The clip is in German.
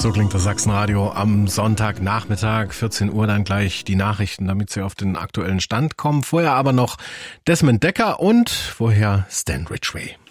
So klingt das Sachsenradio am Sonntagnachmittag, 14 Uhr dann gleich die Nachrichten, damit Sie auf den aktuellen Stand kommen. Vorher aber noch Desmond Dekker und vorher Stan Ridgway.